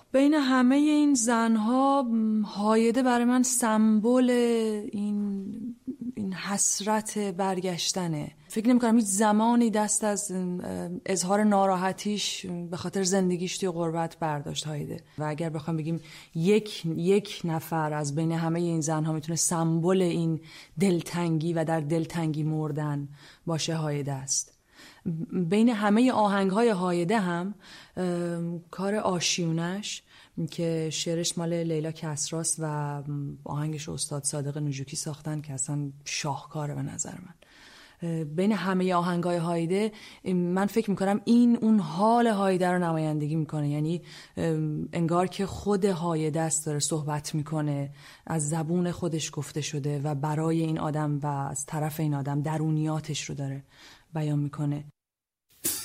بین همه این زنها هایده برای من سمبل این حسرت برگشتنه. فکر نمی‌کنم هیچ زمانی دست از اظهار ناراحتیش به خاطر زندگیش توی غربت برداشت هایده. و اگر بخوام بگیم یک نفر از بین همه این زنها میتونه سمبل این دلتنگی و در دلتنگی مردن باشه، هایده است. بین همه آهنگ‌های هایده هم کار آشیونش که شعرش مال لیلا کسراست و آهنگش استاد صادق نجوکی ساختن که اصلا شاهکاره به نظر من. بین همه آهنگ‌های هایده من فکر میکنم این اون حال هایده رو نمایندگی میکنه، یعنی انگار که خود هایده است داره صحبت میکنه، از زبون خودش گفته شده و برای این آدم و از طرف این آدم درونیاتش رو داره بیان میکنه.